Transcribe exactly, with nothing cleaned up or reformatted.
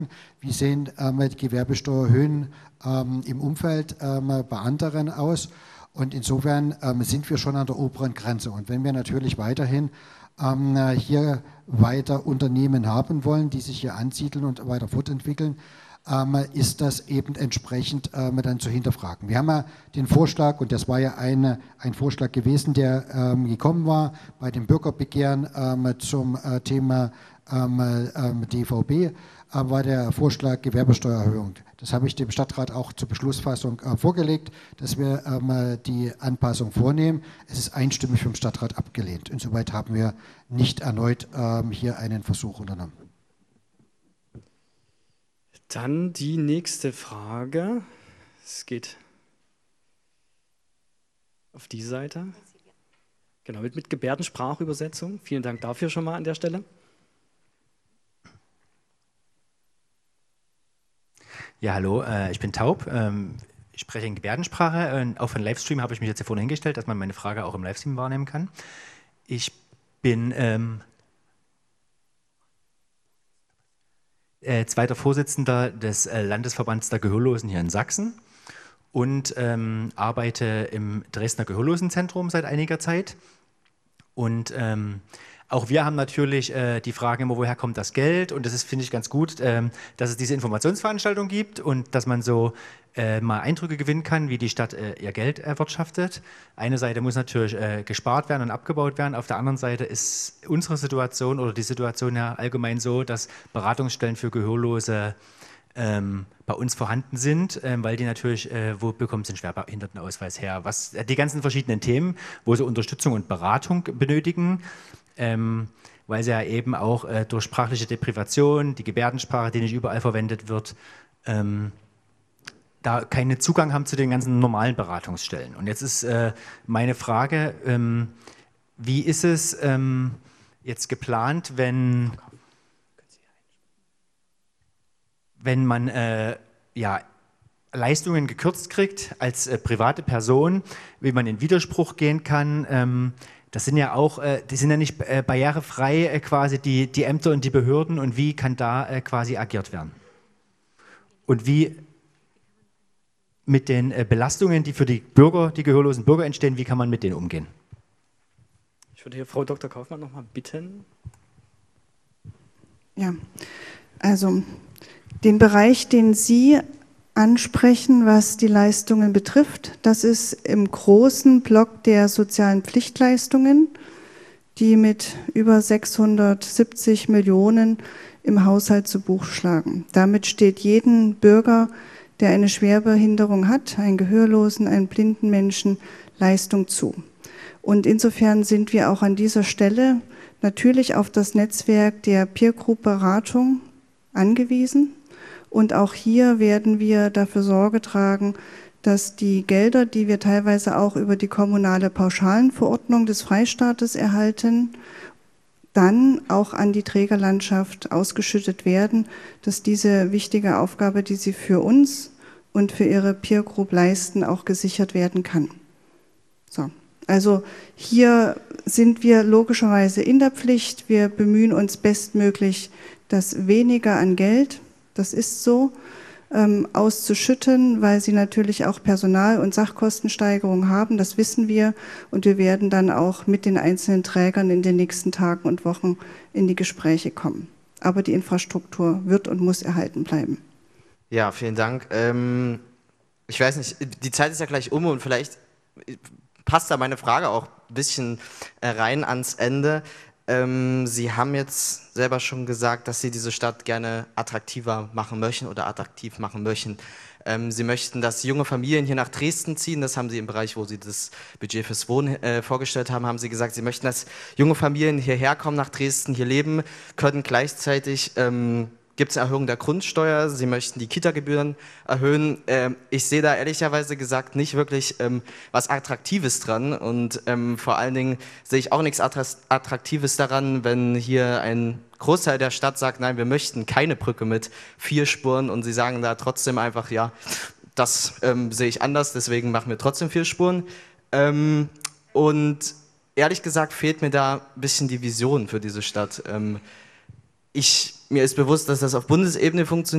Wie sehen ähm, die Gewerbesteuerhöhen ähm, im Umfeld ähm, bei anderen aus? Und insofern ähm, sind wir schon an der oberen Grenze. Und wenn wir natürlich weiterhin ähm, hier weiter Unternehmen haben wollen, die sich hier ansiedeln und weiter fortentwickeln, ähm, ist das eben entsprechend ähm, dann zu hinterfragen. Wir haben ja den Vorschlag, und das war ja eine, ein Vorschlag gewesen, der ähm, gekommen war bei dem Bürgerbegehren ähm, zum äh, Thema ähm, ähm, D V B, äh, war der Vorschlag Gewerbesteuererhöhung. Das habe ich dem Stadtrat auch zur Beschlussfassung äh, vorgelegt, dass wir ähm, die Anpassung vornehmen. Es ist einstimmig vom Stadtrat abgelehnt. Insoweit haben wir nicht erneut ähm, hier einen Versuch unternommen. Dann die nächste Frage. Es geht auf die Seite. Genau, mit, mit Gebärdensprachübersetzung. Vielen Dank dafür schon mal an der Stelle. Ja, hallo, äh, ich bin taub. Ähm, ich spreche in Gebärdensprache. Und auch für den Livestream habe ich mich jetzt hier vorne hingestellt, dass man meine Frage auch im Livestream wahrnehmen kann. Ich bin ähm, äh, zweiter Vorsitzender des äh, Landesverbands der Gehörlosen hier in Sachsen und ähm, arbeite im Dresdner Gehörlosenzentrum seit einiger Zeit. Und ähm, auch wir haben natürlich äh, die Frage immer, woher kommt das Geld? Und das ist, finde ich, ganz gut, ähm, dass es diese Informationsveranstaltung gibt und dass man so äh, mal Eindrücke gewinnen kann, wie die Stadt äh, ihr Geld erwirtschaftet. Eine Seite muss natürlich äh, gespart werden und abgebaut werden. Auf der anderen Seite ist unsere Situation oder die Situation ja allgemein so, dass Beratungsstellen für Gehörlose ähm, bei uns vorhanden sind, ähm, weil die natürlich, äh, wo bekommen sie einen Schwerbehindertenausweis her? Was, äh, die ganzen verschiedenen Themen, wo sie Unterstützung und Beratung benötigen, ähm, weil sie ja eben auch äh, durch sprachliche Deprivation, die Gebärdensprache, die nicht überall verwendet wird, ähm, da keinen Zugang haben zu den ganzen normalen Beratungsstellen. Und jetzt ist äh, meine Frage, ähm, wie ist es ähm, jetzt geplant, wenn, wenn man äh, ja, Leistungen gekürzt kriegt als äh, private Person, wie man in Widerspruch gehen kann? Ähm, Das sind ja auch, äh, die sind ja nicht äh, barrierefrei äh, quasi die, die Ämter und die Behörden, und wie kann da äh, quasi agiert werden? Und wie mit den äh, Belastungen, die für die Bürger, die gehörlosen Bürger entstehen, wie kann man mit denen umgehen? Ich würde hier Frau Doktor Kaufmann noch mal bitten. Ja, also den Bereich, den Sie ansprechen, was die Leistungen betrifft, das ist im großen Block der sozialen Pflichtleistungen, die mit über sechshundertsiebzig Millionen im Haushalt zu Buche schlagen. Damit steht jedem Bürger, der eine Schwerbehinderung hat, einen Gehörlosen, einen blinden Menschen, Leistung zu. Und insofern sind wir auch an dieser Stelle natürlich auf das Netzwerk der Peer Group Beratung angewiesen. Und auch hier werden wir dafür Sorge tragen, dass die Gelder, die wir teilweise auch über die kommunale Pauschalenverordnung des Freistaates erhalten, dann auch an die Trägerlandschaft ausgeschüttet werden, dass diese wichtige Aufgabe, die sie für uns und für ihre Peer Group leisten, auch gesichert werden kann. So. Also hier sind wir logischerweise in der Pflicht. Wir bemühen uns bestmöglich, dass weniger an Geld, das ist so, ähm, auszuschütten, weil sie natürlich auch Personal- und Sachkostensteigerungen haben, das wissen wir. Und wir werden dann auch mit den einzelnen Trägern in den nächsten Tagen und Wochen in die Gespräche kommen. Aber die Infrastruktur wird und muss erhalten bleiben. Ja, vielen Dank. Ähm, ich weiß nicht, die Zeit ist ja gleich um und vielleicht passt da meine Frage auch ein bisschen rein ans Ende. Ähm, Sie haben jetzt selber schon gesagt, dass Sie diese Stadt gerne attraktiver machen möchten oder attraktiv machen möchten. Ähm, Sie möchten, dass junge Familien hier nach Dresden ziehen. Das haben Sie im Bereich, wo Sie das Budget fürs Wohnen äh, vorgestellt haben, haben Sie gesagt, Sie möchten, dass junge Familien hierher kommen nach Dresden, hier leben können. Gleichzeitig ähm, gibt es eine Erhöhung der Grundsteuer. Sie möchten die Kita-Gebühren erhöhen. Ähm, ich sehe da ehrlicherweise gesagt nicht wirklich ähm, was Attraktives dran. Und ähm, vor allen Dingen sehe ich auch nichts Attraktives daran, wenn hier ein Großteil der Stadt sagt, nein, wir möchten keine Brücke mit vier Spuren. Und Sie sagen da trotzdem einfach, ja, das ähm, sehe ich anders, deswegen machen wir trotzdem vier Spuren. Ähm, und ehrlich gesagt fehlt mir da ein bisschen die Vision für diese Stadt. Ähm, ich, mir ist bewusst, dass das auf Bundesebene funktioniert.